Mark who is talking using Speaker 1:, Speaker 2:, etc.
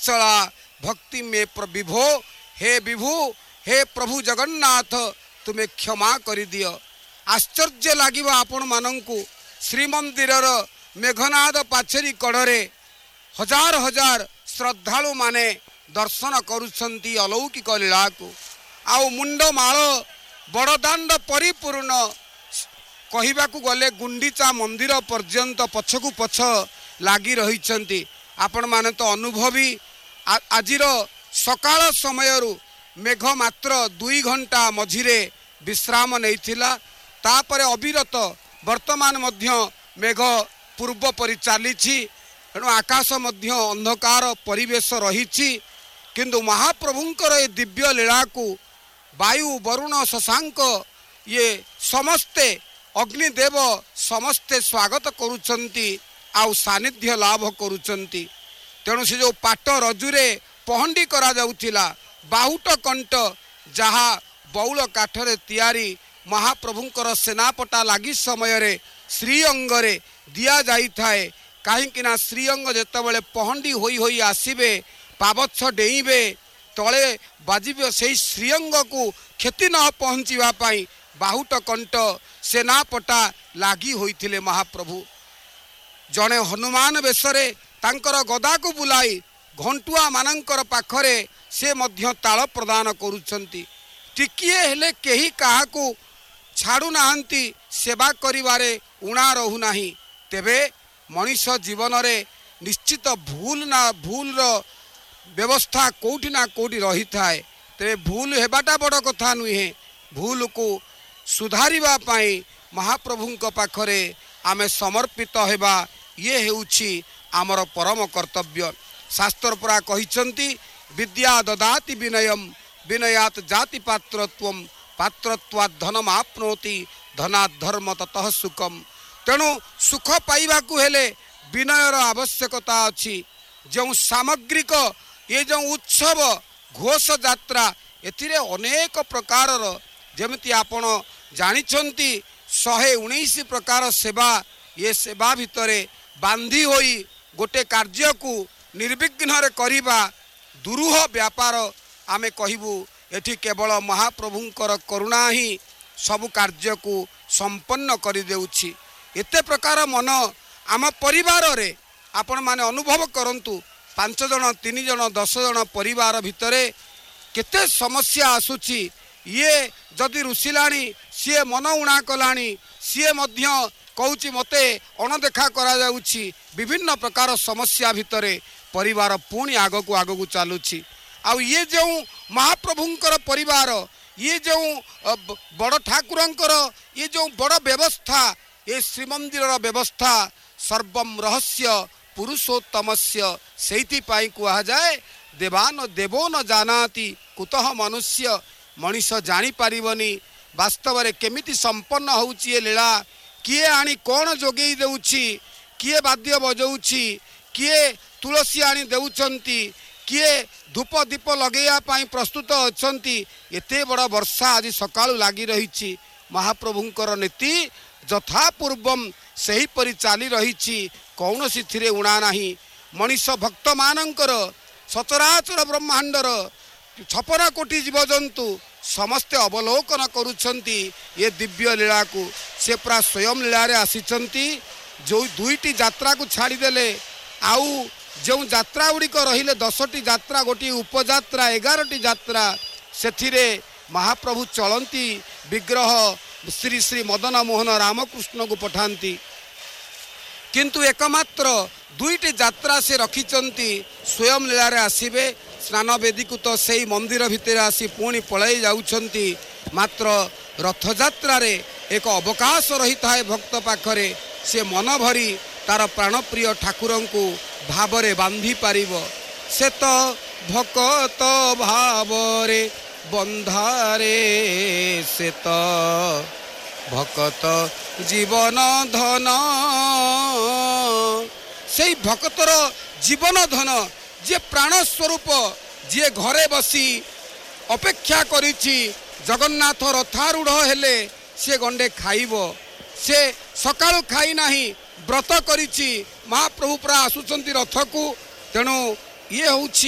Speaker 1: वत्सला भक्ति में विभो हे विभु हे प्रभु जगन्नाथ तुम्हें क्षमा कर दियो। आश्चर्य लगे आपण मानंकु श्रीमंदिर मेघनाद पाचेरी कड़े हजार हजार श्रद्धालु माने दर्शन करुछंती अलौकिक लीला को। आउ मुंडमाल बड़दाण्ड परिपूर्ण कहवाकू गले गुंडीचा मंदिर पर्यंत पछकू पछ लगी रही। आपण माने तो अनुभवी आजिर सकाळ समयरू मेघ मात्र 2 घंटा मझिरे विश्राम नैथिला। तापरे अविरत वर्तमान मध्य मेघ पूर्व परि चालिछि। एणु आकाश मध्य अंधकार परिवेश रहिछि। किंतु महाप्रभुंकर ए दिव्य लीला को वायु वरुण शशांक ये समस्ते अग्निदेव समस्ते स्वागत करुचंती आउ सानिध्य लाभ करुचंती। तेणु से जो पाट रजुरे पहंडी करा जाउथिला बाहुट कंठ जहा बौल काठरे तैयारी महाप्रभुंकर सेनापटा लगी समय रे श्रीअंगरे दिया जाई थाए। कहीं श्रीअंग जेतबेले पहंडी होई होई आसीबे पावछ डेइबे तले बाजिबे से श्रीअंग को क्षति न पहुँचवा पाई बाहुट कंठ सेनापटा लगी होइथिले। महाप्रभु जड़े हनुमान वेशरे तांकर गदा को बुलाई घंटुआ मानंकर पाखरे से मध्य ताल प्रदान करुछंती। टिकिए हेले केही काहाकू छाड़ू नाहंती सेवा करिवारे उणा रहू नाही। तेबे मनीष जीवन रे निश्चित भूल रो व्यवस्था कोठी ना कोठी रही थाए। तेबे भूल हेबाटा बड़ कथा नुहे। भूल को सुधारिबा पाई महाप्रभुंक पाखरे आमे समर्पित हेबा ये हेउछि आमर परम कर्तव्य। शास्त्र पुरा कहिसंती विद्या ददाति विनयम विनयात जाति पात्रत्वम पात्रत्वात् धनम आपनोति धनात् धर्म ततः सुखम। तेणु सुख पाइबाकू हेले विनयर आवश्यकता अछि। जो सामग्रिक ये जो उत्सव घोष यात्रा एथिरे अनेक प्रकार जेमिति आपण जानिछंती 119 प्रकार सेवा। ये सेवा भितरे बांधी होई गोटे कार्य को निर्विघ्न रे करिबा दुरूह व्यापार आमे कहिबू। एठी केवल महाप्रभुंकर करुणा ही सब कार्य को संपन्न करि देउछि। एते प्रकार मन आम परिवार रे आपण माने अनुभव करंतु 5 जन 3 जन 10 जन परिवार भितरे केते समस्या आसुछि। ये जदि रुसिलाणी सी मन उणा कलाणी सी मध्य कहूँ मते अणदेखा करा जाउछि। विभिन्न प्रकार समस्या भितरे परिवार पुणी आगक आगक चलुछि। आउ ये जो महाप्रभुंकर परिवार ये जो बड़ ठाकुरंकर ये जो बड़ व्यवस्था ये श्रीमंदिर व्यवस्था सर्वम रहस्य पुरुषोत्तमस्य सेति पाई कहा जाए देवान देवो न जानाति कुतः मनुष्य। मनीष जानी पारिबनी वास्तव रे केमिति संपन्न होउछि ये लीला। किए आनी कौन जोगेई देउछि किए वाद्य बजाउछि किए तुलसी आनी देउछंती किए धूप दीप लगेया पाई प्रस्तुत अछंती। एते बड़ वर्षा आज सकाळु लागी रहिछि। महाप्रभुंकर नीति यथा पूर्वम सही परि चाली रहिछि। कौनसी थिरे उणा नाही। मनीष भक्त मानंकर सचराचर ब्रह्मांडर 56 कोटी जीवजंतु समस्ते अवलोकन करुछंती ये दिव्य लीला को। से पूरा स्वयं लीला रे आसीचंती। जो 2टी यात्रा को छाड़ी देले आउ जो यात्रा गुड़िक रहिले 10टी यात्रा गोटी उपयात्रा 11टी यात्रा सेथिरे महाप्रभु चलंती विग्रह श्री श्री मदन मोहन रामकृष्ण को पठांती। किंतु एकमात्र 2टी यात्रा से रखिचंती स्वयं लीला रे आसीबे स्नान वेदिक तो सही मंदिर भितर आसी पुणी पलाई जाउछंती। मात्र रथयात्रा रे एक अवकाश रही थाए भक्त पाखरे से मन भरी तार प्राणप्रिय ठाकुरं को भावरे बांधी पारिबो। से तो भक्त भावरे बंधारे से तो भक्त जीवन धन। से भक्तर जीवन धन जे प्राण स्वरूप जे घरे बसी अपेक्षा करिछि जगन्नाथ रथारूढ़ हेले से गंडे खाइबो। से सकाळु खाई नाही व्रत करिछि महाप्रभु पूरा आसुचंती रथ को। तेणु ये होउछि